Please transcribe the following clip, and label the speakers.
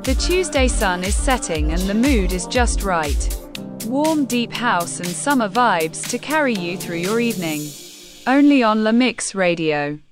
Speaker 1: The Tuesday sun is setting and the mood is just right. Warm deep house and summer vibes to carry you through your evening. Only on La Mix Radio.